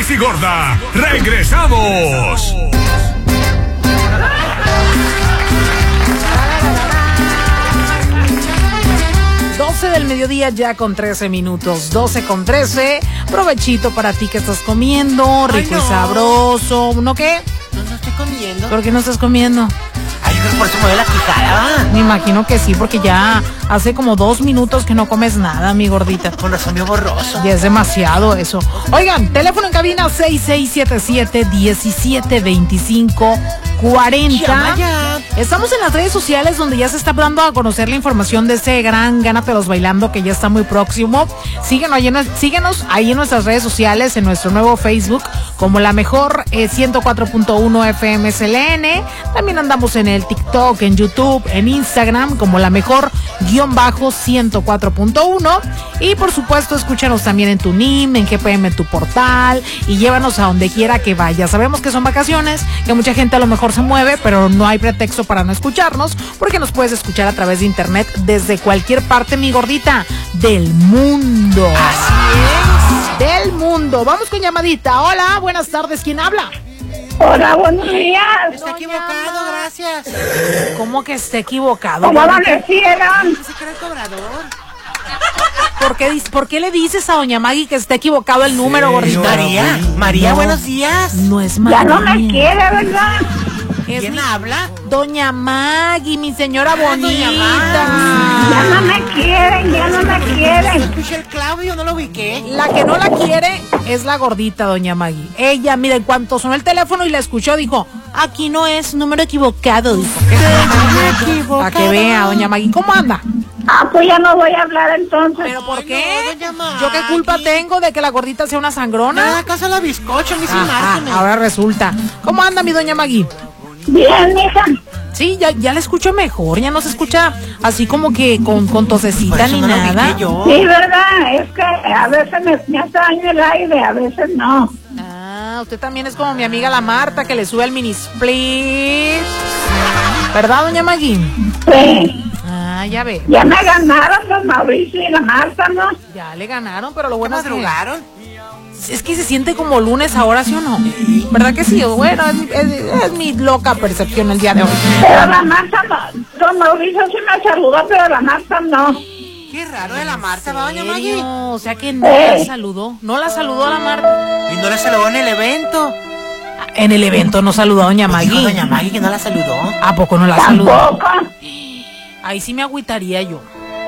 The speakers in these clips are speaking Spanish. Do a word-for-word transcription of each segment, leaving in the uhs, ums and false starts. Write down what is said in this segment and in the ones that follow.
y Gorda. ¡Regresamos! doce del mediodía ya con trece minutos, doce con trece. Provechito para ti que estás comiendo, rico Ay, no. y sabroso. ¿No qué? No, no estoy comiendo. ¿Por qué no estás comiendo? Ay, yo creo que por eso me duele la quijada. Me imagino que sí, porque ya hace como dos minutos que no comes nada, mi gordita. Con razón mío borroso. Ya es demasiado eso. Oigan, teléfono en cabina seis seis siete siete, diecisiete veinticinco cuarenta. Llama ya. Estamos en las redes sociales donde ya se está dando a conocer la información de ese gran Gánatelos Bailando que ya está muy próximo. Síguenos ahí en, síguenos ahí en nuestras redes sociales, en nuestro nuevo Facebook, como la mejor eh, ciento cuatro punto uno F M S L N. También andamos en el TikTok, en YouTube, en Instagram, como la mejor guión bajo ciento cuatro punto uno. Y por supuesto, escúchanos también en tu N I M, en G P M, en tu portal, y llévanos a donde quiera que vayas. Sabemos que son vacaciones, que mucha gente a lo mejor se mueve, pero no hay pretexto para no escucharnos, porque nos puedes escuchar a través de internet desde cualquier parte, mi gordita, del mundo. Así es. Del mundo. Vamos con llamadita. Hola, buenas tardes. ¿Quién habla? Hola, buenos días. Está equivocado, gracias. ¿Cómo que está equivocado? ¿Cómo gordita? amanecieron? Dice que era el cobrador. ¿Por qué, dis- ¿Por qué le dices a doña Maggie que está equivocado el número, gordita? María, María, No. buenos días. No es Ya María. no me quiere, ¿verdad? Es ¿Quién mi- habla? Doña Maggie, mi señora Ah, bonita. doña Ya no me quieren, ya no me quieren. Escuché el Claudio, no lo ubiqué. La que no la quiere es la gordita, doña Maggie. Ella, mira, en cuanto sonó el teléfono y la escuchó, dijo, aquí no es número equivocado. Dijo. Para que vea, doña Maggie, ¿cómo anda? Ah, pues ya no voy a hablar entonces. ¿Pero por Ay, qué? no, doña Maggie. ¿Yo qué culpa tengo de que la gordita sea una Nada, sangrona? casa la bizcocho, ni sin Ajá, márgenes. ahora resulta. ¿Cómo anda mi doña Maggie? Bien, mija. Sí, ya, ya la escucho mejor, ya no se escucha así como que con, con Por tosecita eso ni no lo nada. ubiqué yo. Sí, ¿verdad? Es que a veces me, me hace daño el aire, a veces no. Ah, usted también es como mi amiga la Marta que le sube al mini split. ¿Verdad, doña Maggie? Sí. Ah, ya ve. Ya me ganaron los Mauricio y la Marta, ¿no? Ya le ganaron, pero lo ¿Qué bueno es que, madrugaron? es que se siente como lunes ahora, ¿sí o no? ¿Verdad que sí? Bueno, es, mi- es- es mi loca percepción el día de hoy. Pero la Marta no. Don Mauricio sí me saludó, pero la Marta no. Qué raro de la Marta, va, doña Maggie. ¿Serio? O sea que no la saludó. No la saludó a la Marta. Y no la saludó en el evento. En el evento no saludó a doña Pues dijo Maggie. doña Maggie que no la saludó. ¿A poco no la saludó? Tampoco. Ahí sí me agüitaría yo.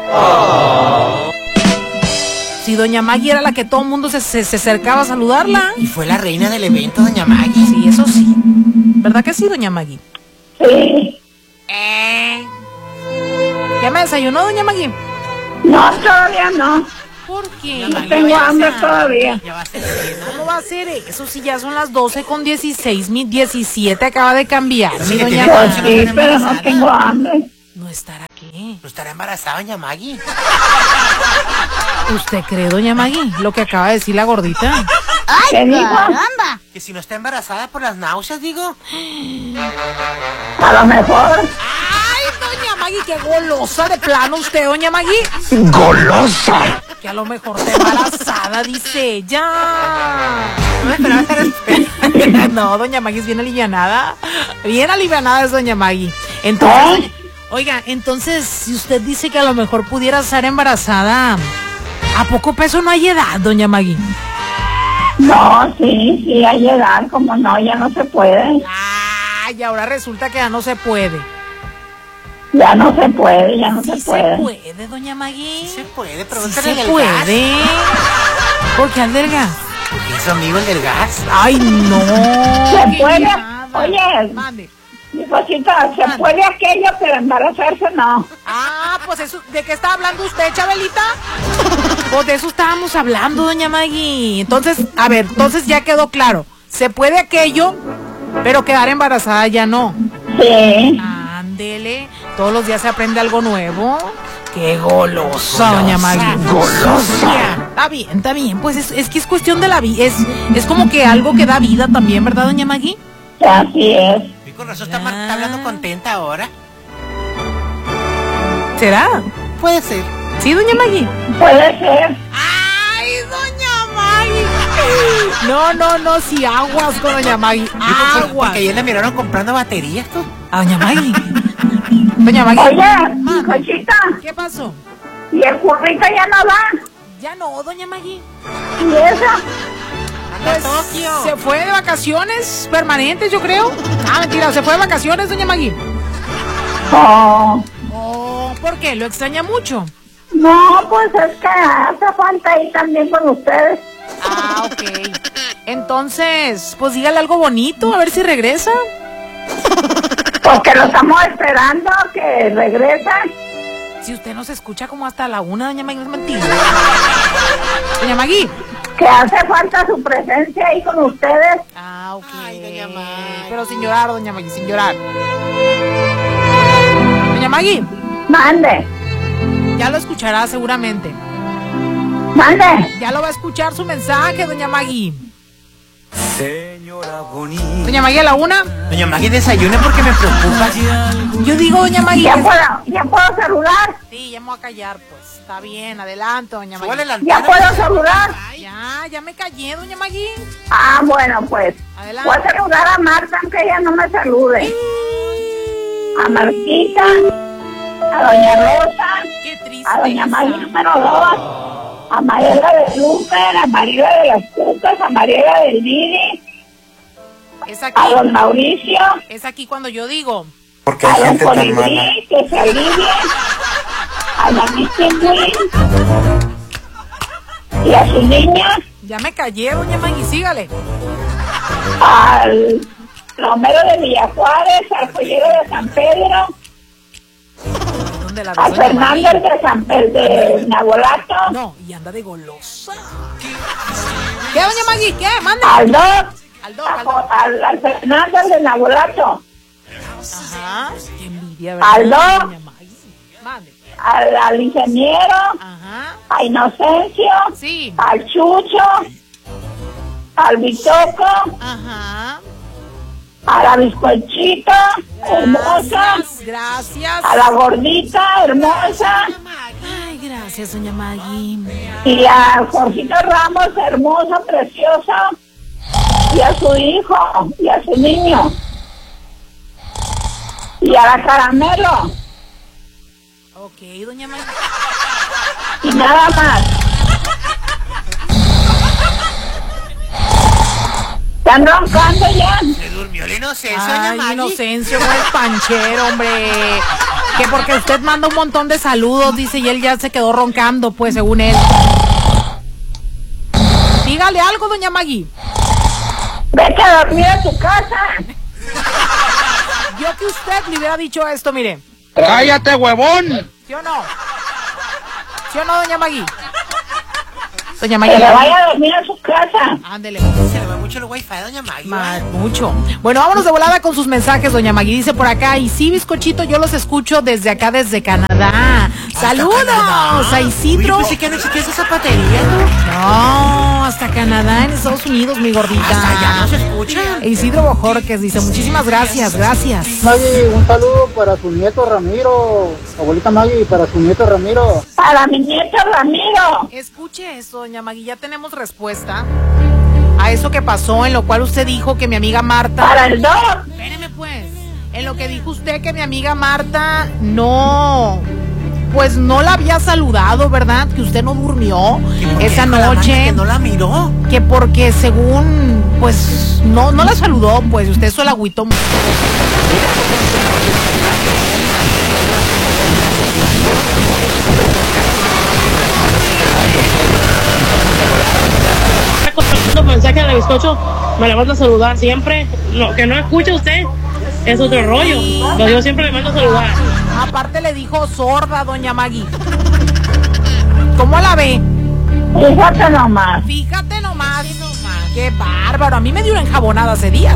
Si doña Maggie era la que todo el mundo se, se, se acercaba a saludarla. Y fue la reina del evento, doña Maggie. Sí, eso sí. ¿Verdad que sí, doña Maggie? Sí. Eh. ¿Ya me desayunó, doña Maggie? No, todavía no. ¿Por qué? No tengo hambre todavía. Ya va a ser cena. ¿Cómo va a ser eso si ya son las doce con dieciséis? Mi diecisiete acaba de cambiar. Sí, Mi que doña tiene Pues Maggie. razón. sí, pero no tengo hambre. No estará aquí. ¿No estará embarazada, doña Maggie? ¿Usted cree, doña Maggie, lo que acaba de decir la gordita? ¿Qué dijo? Que si no está embarazada por las náuseas, digo. A lo mejor. ¡Ay, doña Maggie, qué golosa de plano usted, doña Maggie! ¡Golosa! Que a lo mejor está embarazada, dice ella. No esperaba estar No, doña Maggie es bien alivianada. Bien alivianada es doña Maggie. Entonces, ¿Eh? oiga, entonces, si usted dice que a lo mejor pudiera estar embarazada, ¿a poco peso no hay edad, doña Maggie? No, sí, sí, hay edad, como no, ya no se puede. Ay, ahora resulta que ya no se puede. Ya no se puede, ya no Sí se se puede. puede, doña Maggie. Sí se puede, Sí pregúntale se del gas. puede. ¿Por qué al del gas? Porque es su amigo el del gas. Ay, no. Se qué puede, nada. oye, Mande. mi cosita, se puede aquello, pero embarazarse no. Ah, pues eso, ¿de qué está hablando usted, Chabelita? Pues de eso estábamos hablando, doña Maggie. Entonces, a ver, entonces ya quedó claro. Se puede aquello, pero quedar embarazada ya no. Sí. Ándele, todos los días se aprende algo nuevo. Qué golosa, doña Maggie. Golosa. Está bien, está bien. Pues es, es que es cuestión de la vida. Es, es como que algo que da vida también, ¿verdad, doña Maggie? Así es. Y con razón está, mar- está hablando contenta ahora. ¿Será? Puede ser. Sí, doña Maggie. Puede ser. ¡Ay, doña Maggie! No, no, no, si aguas con doña Maggie. Aguas. Porque ayer le miraron comprando baterías, tú. A doña Maggie. Doña Maggie. Oye, Cochita, ¿Qué pasó? ¿y el currito ya no va? Ya no, doña Maggie. ¿Y eso? Anda a Tokio. Se fue de vacaciones permanentes, yo creo. Ah, mentira, se fue de vacaciones, doña Maggie. Oh, Oh, ¿por qué? ¿Lo extraña mucho? no, pues es que hace falta ir también con ustedes. Ah, ok. Entonces, pues dígale algo bonito, a ver si regresa. Porque lo estamos esperando que regresa. Si usted no se escucha como hasta la una, doña Maggie, es mentira. Doña Maggie. Que hace falta su presencia ahí con ustedes. Ah, ok. Ay, doña Maggie. Pero sin llorar, doña Maggie, sin llorar. Doña Maggie, Mande, ya lo escuchará seguramente. mande. Ya lo va a escuchar su mensaje, doña Maggie. Señora bonita. Doña Maggie a la una. Doña Maggie, desayune porque me preocupa. Yo digo, doña Maggie. ¿Ya que- puedo, ya puedo saludar? Sí, ya me voy a callar, pues. Está bien, adelante, doña Súbale Maggie. la ¿Ya antena. puedo saludar? Ya, ya me callé, doña Maggie. Ah, bueno, pues. Adelante. Voy a saludar a Marta, aunque ella no me salude. A Marquita, a Doña Rosa, Qué triste. a Doña Maggie número dos, a Mariela de Luper, a Mariela de las Putas, a Mariela del Didi, Es aquí, a Don Mauricio, es aquí cuando yo digo. Porque a hay Don gente tan mala. Colibrí, que se alivie, a la Mister Queen y a su niña, Ya me callé, doña Maggie, sígale. al Romero de Villajuárez, al Joyero de San Pedro, ¿Dónde la a ves, doña Fernández Maggie? de San Pedro de Nabolato, No, y anda de golosa. ¿Qué, doña Maggie? ¿Qué? Mande. al Doc, Al Doc, a al Doc. Jo- al, al Fernández de Nabolato, Ajá. Qué envidia, ¿verdad? Aldo. Doña Maggie. Mande. al, al ingeniero, Ajá. a Inocencio, Sí. al Chucho, al Bitoco, Ajá. a la bizcochita hermosa, Gracias, gracias. a la gordita hermosa Ay, gracias, doña Maggie. y a Jorgito Ramos hermoso, precioso, y a su hijo y a su niño y a la Caramelo Ok, doña Maggie. y nada más. ¿Están roncando ya? Se durmió la inocencia, doña Ay, Maggie. Inocencio, güey, panchero, hombre. Que porque usted manda un montón de saludos, dice, y él ya se quedó roncando, pues, según él. Dígale algo, doña Maggie. Vete a dormir a tu casa. Yo que usted le hubiera dicho esto, mire. ¡Cállate, huevón! ¿Sí o no? ¿Sí o no, doña Maggie? Doña Que Maggie. le vaya a dormir a su casa. Ándele. Se le va mucho el wifi, doña Maggie. Ma- mucho. Bueno, vámonos de volada con sus mensajes, doña Maggie. Dice por acá, y sí, bizcochito, yo los escucho desde acá, desde Canadá. ¡Saludos a Isidro! Uy, pensé que no existía esa zapatería, ¿no? No, hasta Canadá, en Estados Unidos, mi gordita. Hasta allá no se escucha. Isidro Bojorques dice, muchísimas gracias, gracias. Maggie, un saludo para su nieto Ramiro. Abuelita Maggie, para su nieto Ramiro. Para mi nieto Ramiro. Escuche eso, doña Maggie, ya tenemos respuesta a eso que pasó, en lo cual usted dijo que mi amiga Marta... Para el Doc. Espéreme pues, en lo que dijo usted que mi amiga Marta no... Pues no la había saludado, ¿verdad? Que usted no durmió esa Dijo la Maggie noche. que no la miró. Que porque según, pues, no, no la saludó, pues usted eso la agüitó mucho. Contestando mensaje a la bizcocho, me la manda a saludar siempre. Lo que no escucha usted es otro rollo. Pero yo siempre le mando a saludar. Aparte le dijo sorda, doña Maggie. ¿Cómo la ve? Fíjate nomás. Fíjate nomás, qué bárbaro. A mí me dio una enjabonada hace días.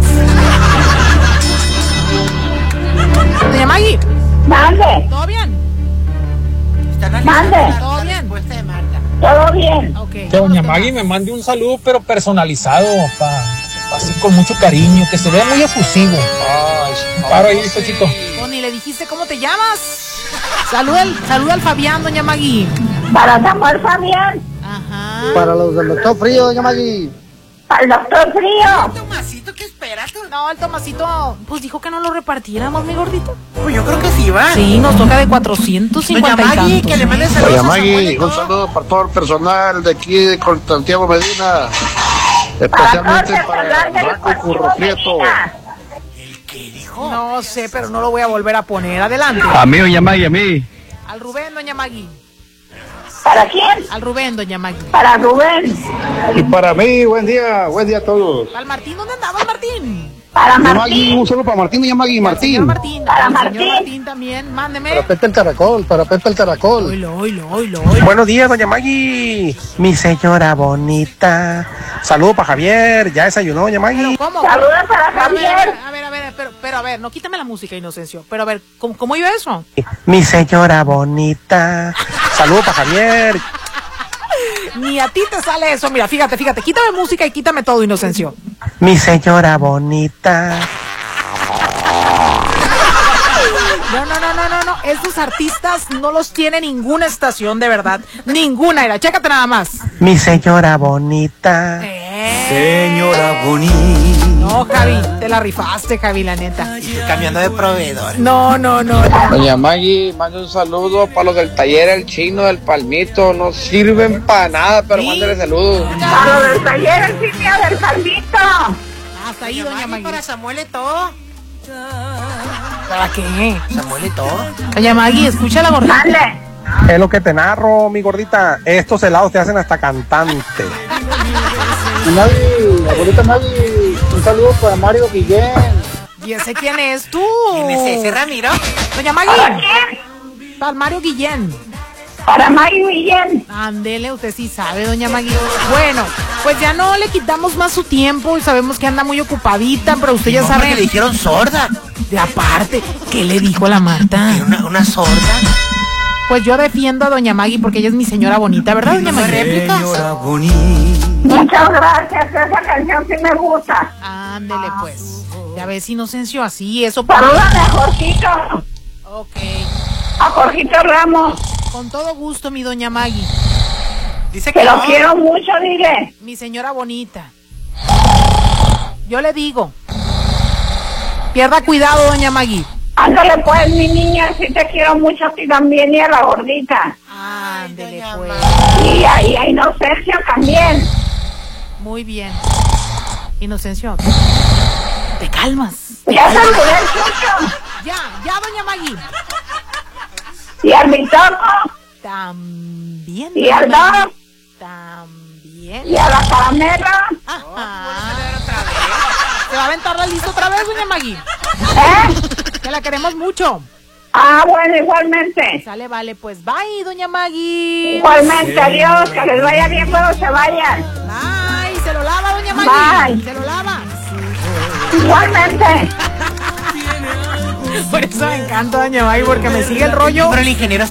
Doña Maggie, Mande. ¿todo bien? Están Mande. analizando ¿Todo la bien? respuesta de Marta. Todo bien. Ok. Que doña Maggie me mande un saludo, pero personalizado, pa, así con mucho cariño, que se vea muy efusivo. Ay, paro ahí, bizcochito. O ni le dijiste cómo te llamas. Saluda al, saluda al Fabián, doña Maggie. Para Samuel Fabián. Ajá. Para los del doctor Frío, doña Maggie. Al doctor Frío. Tomasito, ¿qué esperas tú? No, el Tomasito, pues dijo que no lo repartiéramos, mi gordito. Pues yo creo que sí, va. Sí, nos toca de cuatrocientos cincuenta Doña y Maggie, tantos. que le mande saludos Doña a Samuel Maggie, y un todo. saludo para todo el personal de aquí con Santiago Medina, Para especialmente todos para personal del Marco Curro Deportivo Prieto. Medina. ¿Qué dijo? No sé, pero no lo voy a volver a poner. Adelante. A mí, doña Maggie, a mí. Al Rubén, doña Maggie. ¿Para quién? Al Rubén, doña Maggie. Para Rubén. Y para mí, buen día, buen día a todos. Al Martín, ¿dónde andabas, Martín? Para Doña Maggie, Martín. un saludo para Martín, doña Maggie, Al señor Martín. Martín. Para Al señor Martín. Martín también, mándeme. Para Pepe el Caracol, para Pepe el Caracol. Oilo, oilo, oilo, oilo. Buenos días, doña Maggie. Mi señora bonita. Saludos para Javier. ¿Ya desayunó, doña Pero, Maggie? ¿cómo? Saludos para A ver, a ver, Javier. a ver, a ver, pero, pero a ver, no quítame la música, Inocencio. Pero a ver, ¿cómo, cómo iba eso? Mi señora bonita. Saludos para Javier. Ni a ti te sale eso. Mira, fíjate, fíjate. Quítame música y quítame todo, Inocencio. Mi señora bonita. No, no, no, no, no, no. Estos artistas no los tiene ninguna estación, de verdad. Ninguna. Era, chécate nada más. Mi señora bonita. Eh. Señora bonita. No, Javi, te la rifaste, Javi, la neta. Cambiando de proveedor. No, no, no, no. Doña Maggie, mande un saludo para los del taller El Chino del Palmito. No sirven para nada, pero Sí. mándale saludos. Para lo del taller el sitio del Palmito. Hasta ahí, doña Maggie. Para Samuel y todo. ¿Para qué? Samuel y todo. Doña Maggie, escucha la gordita. Dale. Es lo que te narro, mi gordita. Estos helados te hacen hasta cantante. Maggie, abuelita Maggie, un saludo para Mario Guillén. ¿Y ese quién es tú? ¿Quién es ese, Ramiro? Doña ¿Para Maggie. quién? Para Mario Guillén. Para Maggie Guillén. Ándele, usted sí sabe, doña Maggie. Bueno, pues ya no le quitamos más su tiempo y sabemos que anda muy ocupadita, pero usted ya No, porque sabe. le dijeron sorda. De aparte, ¿qué le dijo a la Marta? Era una, una sorda. Pues yo defiendo a doña Maggie porque ella es mi señora bonita, ¿verdad, doña ¿Una Maggie? réplica? Muchas gracias, esa canción sí me gusta. Ándele, pues. Ya ves, Inocencio, así, eso para. Salúdame a Jorgito. Ok. A Jorgito Ramos. Con todo gusto, mi doña Maggie. Dice que Que lo no. quiero mucho, dile. Mi señora bonita. Yo le digo. Pierda cuidado, doña Maggie. Ándale pues, mi niña, sí te quiero mucho a ti también y a la gordita. Ándele, doña pues. Y a, y a Inocencio también. Muy bien. Inocencio, te calmas. Ya saludé el chucho. Ya, ya, doña Maggie. Y al Bitoco. También. Y doña al Maggie. Doc. También. Y a la caramela. Ajá. ¿Se va a aventar la lista otra vez, doña Maggie? ¿Eh? Que la queremos mucho. Ah, bueno, igualmente. Sale, vale, pues bye, doña Maggie. Igualmente, adiós. Que les vaya bien cuando se vayan. Bye, se lo lava, doña Maggie. Bye. Se lo lava. Igualmente. Por eso me encanta, doña Maggie, porque me sigue el rollo. Pero el ingeniero